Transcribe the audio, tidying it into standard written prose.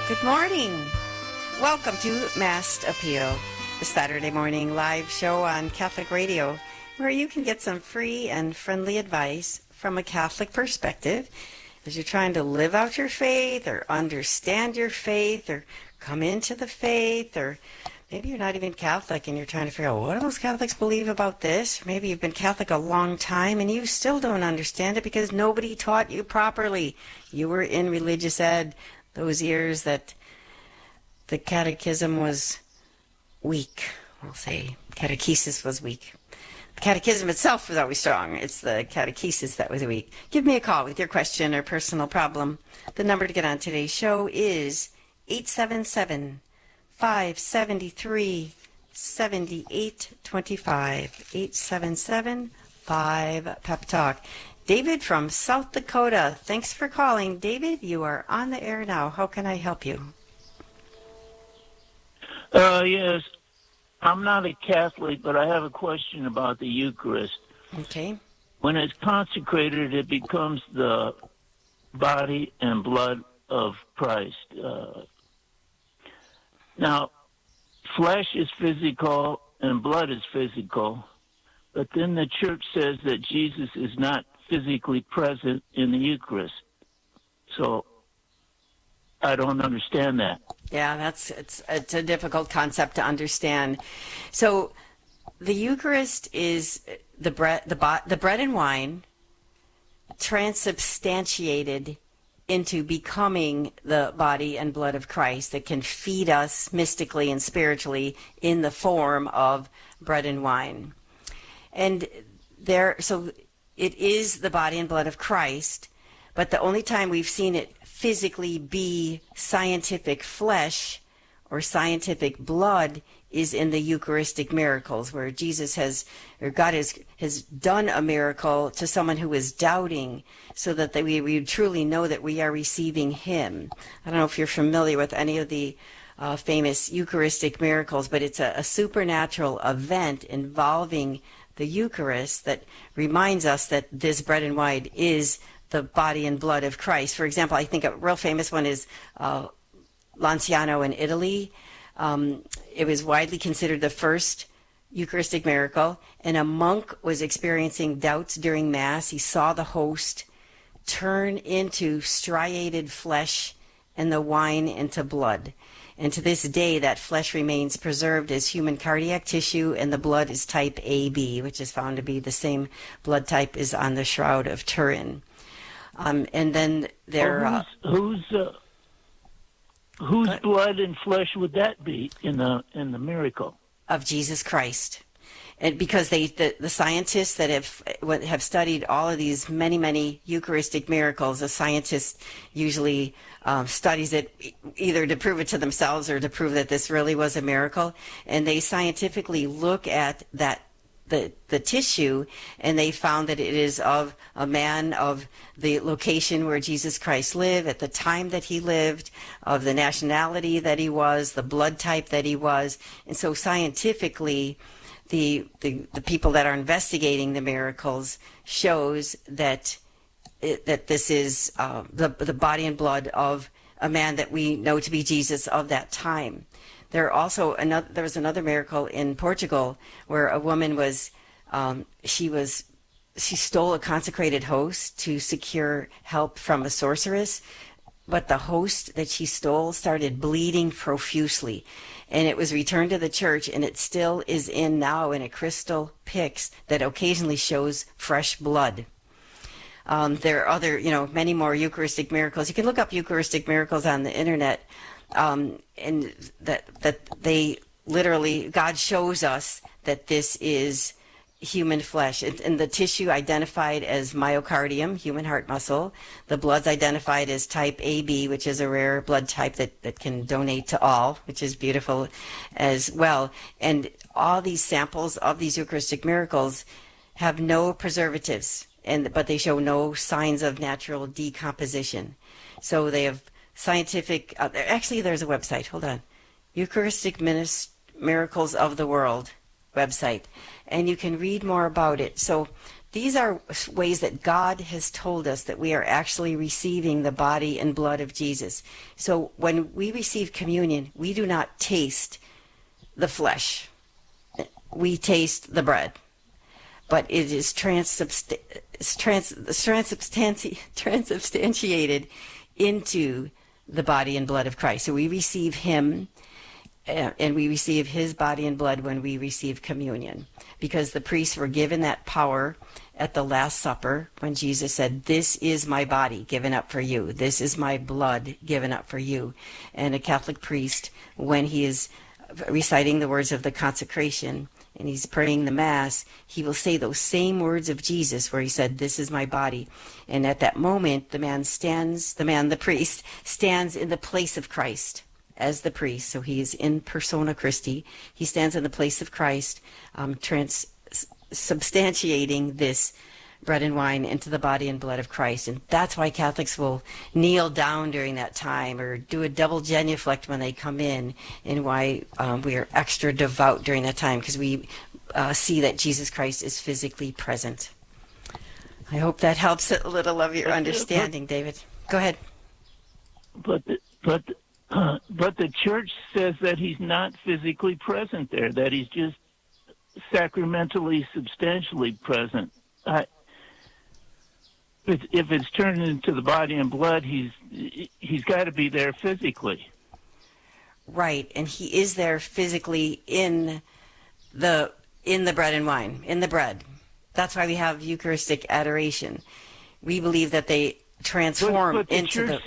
Good morning. Welcome to Mass Appeal, the Saturday morning live show on Catholic Radio, where you can get some free and friendly advice from a Catholic perspective as you're trying to live out your faith or understand your faith or come into the faith, or maybe you're not even Catholic and you're trying to figure out what do those Catholics believe about this. Or maybe you've been Catholic a long time and you still don't understand it because nobody taught you properly. You were in religious ed those years that the catechism was weak, we'll say. Catechesis was weak. The catechism itself was always strong. It's the catechesis that was weak. Give me a call with your question or personal problem. The number to get on today's show is 877-573-7825. 877-5-PEP-TALK. David from South Dakota, thanks for calling. David, you are on the air now. How can I help you? Yes. I'm not a Catholic, but I have a question about the Eucharist. Okay. When it's consecrated, it becomes the body and blood of Christ. Now, flesh is physical and blood is physical, but then the Church says that Jesus is not physically present in the Eucharist. So I don't understand that. Yeah, it's a difficult concept to understand. So the Eucharist is the bread and wine transubstantiated into becoming the body and blood of Christ that can feed us mystically and spiritually in the form of bread and wine. And so it is the body and blood of Christ, but the only time we've seen it physically be scientific flesh or scientific blood is in the Eucharistic miracles, where God has done a miracle to someone who is doubting, so that we truly know that we are receiving Him. I don't know if you're familiar with any of the famous Eucharistic miracles, but it's a supernatural event involving the Eucharist that reminds us that this bread and wine is the body and blood of Christ. For example, I think a real famous one is Lanciano in Italy. It was widely considered the first Eucharistic miracle, and a monk was experiencing doubts during Mass. He saw the host turn into striated flesh and the wine into blood. And to this day, that flesh remains preserved as human cardiac tissue, and the blood is type AB, which is found to be the same blood type as on the Shroud of Turin. And then there... whose blood and flesh would that be in the miracle? Of Jesus Christ. And because the scientists that have studied all of these many Eucharistic miracles, the scientist usually studies it either to prove it to themselves or to prove that this really was a miracle, and they scientifically look at the tissue, and they found that it is of a man of the location where Jesus Christ lived, at the time that he lived, of the nationality that he was, the blood type that he was. And so scientifically, the people that are investigating the miracles shows that this is the body and blood of a man that we know to be Jesus of that time. There was another miracle in Portugal where a woman she stole a consecrated host to secure help from a sorceress, but the host that she stole started bleeding profusely, and it was returned to the church, and it still is now in a crystal pyx that occasionally shows fresh blood. There are other, many more Eucharistic miracles. You can look up Eucharistic miracles on the internet, and that they literally, God shows us that this is human flesh, and the tissue identified as myocardium, human heart muscle. The blood's identified as type AB, which is a rare blood type that can donate to all, which is beautiful as well. And all these samples of these Eucharistic miracles have no preservatives, but they show no signs of natural decomposition. So they have scientific, actually there's a website, hold on, Eucharistic Miracles of the World website, and you can read more about it. So These are ways that God has told us that we are actually receiving the body and blood of Jesus. So when we receive communion, we do not taste the flesh. We taste the bread. But it is transubstantiated into the body and blood of Christ. So we receive him, and we receive his body and blood when we receive communion, because the priests were given that power at the Last Supper when Jesus said, "This is my body given up for you. This is my blood given up for you." And a Catholic priest, when he is reciting the words of the consecration and he's praying the Mass, he will say those same words of Jesus where he said, "This is my body." And at that moment, the priest stands in the place of Christ as the priest. So he is in persona Christi. He stands in the place of Christ, substantiating this bread and wine into the body and blood of Christ. And that's why Catholics will kneel down during that time or do a double genuflect when they come in, and why we are extra devout during that time, because we see that Jesus Christ is physically present. I hope that helps a little of your understanding, David. Go ahead. But the church says that he's not physically present there, that he's just sacramentally, substantially present. If it's turned into the body and blood, he's got to be there physically. Right, and he is there physically in the bread and wine, in the bread. That's why we have Eucharistic adoration. We believe that they transform into the